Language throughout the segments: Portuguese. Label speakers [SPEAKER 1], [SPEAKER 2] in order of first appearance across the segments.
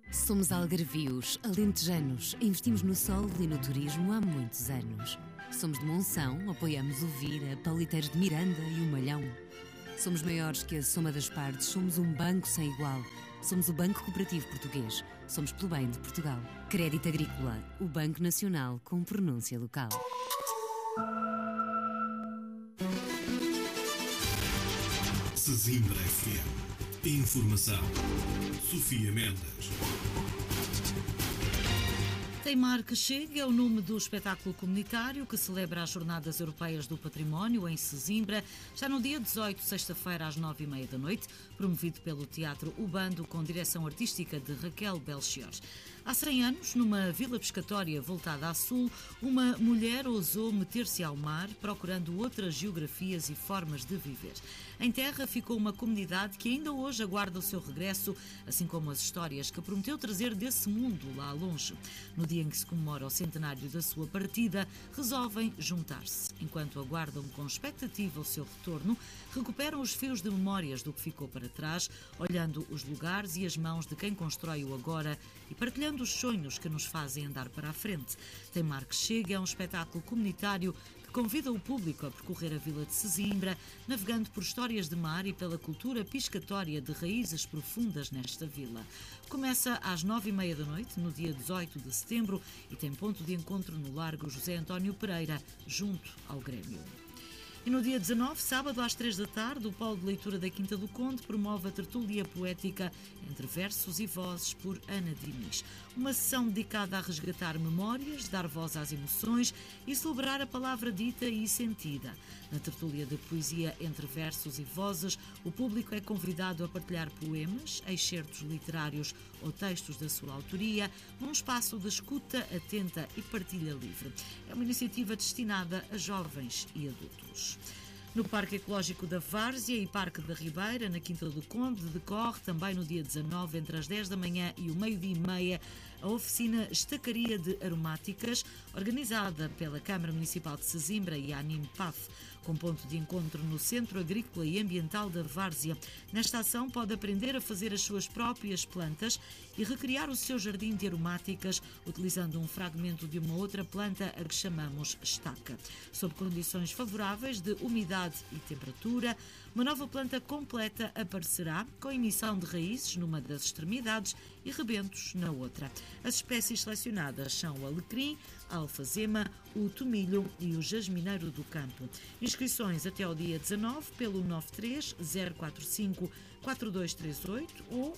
[SPEAKER 1] Somos algarvios, alentejanos, investimos no sol e no turismo há muitos anos. Somos de Monção, apoiamos o Vira, Pauliteiros de Miranda e o Malhão. Somos maiores que a soma das partes, somos um banco sem igual. Somos o Banco Cooperativo Português, somos pelo bem de Portugal. Crédito Agrícola, o Banco Nacional com pronúncia local.
[SPEAKER 2] Sesimbra FM. Informação. Sofia Mendes.
[SPEAKER 3] Teimar que Chegue é o nome do espetáculo comunitário que celebra as Jornadas Europeias do Património em Sesimbra, já no dia 18, sexta-feira, às 9h30 da noite, promovido pelo Teatro Ubando, com direção artística de Raquel Belchior. Há 100 anos, numa vila pescatória voltada a sul, uma mulher ousou meter-se ao mar, procurando outras geografias e formas de viver. Em terra ficou uma comunidade que ainda hoje aguarda o seu regresso, assim como as histórias que prometeu trazer desse mundo lá longe. No dia em que se comemora o centenário da sua partida, resolvem juntar-se. Enquanto aguardam com expectativa o seu retorno, recuperam os fios de memórias do que ficou para trás, olhando os lugares e as mãos de quem constrói o agora e partilhando os sonhos que nos fazem andar para a frente. Teimar que Chegue é um espetáculo comunitário que convida o público a percorrer a vila de Sesimbra, navegando por histórias de mar e pela cultura piscatória de raízes profundas nesta vila. Começa às 9h30 da noite, no dia 18 de setembro, e tem ponto de encontro no Largo José António Pereira, junto ao Grêmio. E no dia 19, sábado, às 3 da tarde, o Polo de Leitura da Quinta do Conde promove a tertúlia poética Entre Versos e Vozes por Ana Diniz. Uma sessão dedicada a resgatar memórias, dar voz às emoções e celebrar a palavra dita e sentida. Na tertúlia de poesia Entre Versos e Vozes, o público é convidado a partilhar poemas, excertos literários ou textos da sua autoria, num espaço de escuta atenta e partilha livre. É uma iniciativa destinada a jovens e adultos. No Parque Ecológico da Várzea e Parque da Ribeira, na Quinta do Conde, decorre também no dia 19, entre as 10 da manhã e o meio-dia e meia, a oficina Estacaria de Aromáticas, organizada pela Câmara Municipal de Sesimbra e a ANIM-PAF, com ponto de encontro no Centro Agrícola e Ambiental da Várzea. Nesta ação pode aprender a fazer as suas próprias plantas e recriar o seu jardim de aromáticas, utilizando um fragmento de uma outra planta a que chamamos estaca. Sob condições favoráveis de umidade e temperatura, uma nova planta completa aparecerá, com emissão de raízes numa das extremidades e rebentos na outra. As espécies selecionadas são o alecrim, a alfazema, o tomilho e o jasmineiro do campo. Inscrições até ao dia 19 pelo 93 045 4238 ou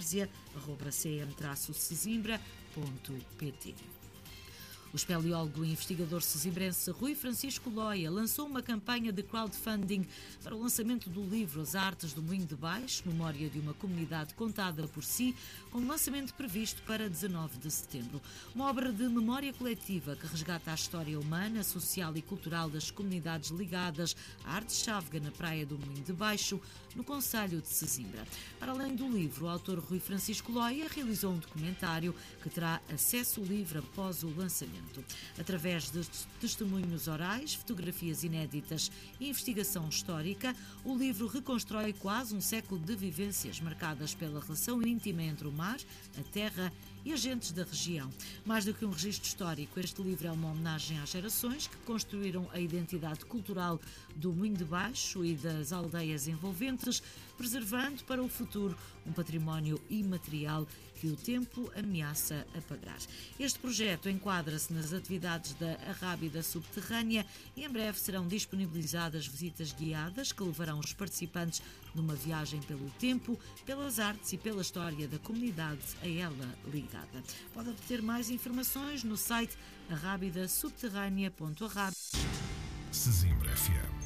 [SPEAKER 3] várzea@cm-sesimbra.pt. O espeleólogo e investigador sesimbrense Rui Francisco Loia lançou uma campanha de crowdfunding para o lançamento do livro As Artes do Moinho de Baixo, memória de uma comunidade contada por si, com lançamento previsto para 19 de setembro. Uma obra de memória coletiva que resgata a história humana, social e cultural das comunidades ligadas à arte chávega na Praia do Moinho de Baixo, no concelho de Sesimbra. Para além do livro, o autor Rui Francisco Loia realizou um documentário que terá acesso livre após o lançamento. Através de testemunhos orais, fotografias inéditas e investigação histórica, o livro reconstrói quase um século de vivências marcadas pela relação íntima entre o mar, a terra e agentes da região. Mais do que um registro histórico, este livro é uma homenagem às gerações que construíram a identidade cultural do Moinho de Baixo e das aldeias envolventes, preservando para o futuro um património imaterial que o tempo ameaça apagar. Este projeto enquadra-se nas atividades da Arrábida Subterrânea e em breve serão disponibilizadas visitas guiadas que levarão os participantes numa viagem pelo tempo, pelas artes e pela história da comunidade a ela ligada. Pode obter mais informações no site arrabidasubterrânea.arrab.
[SPEAKER 2] Sesimbra FM.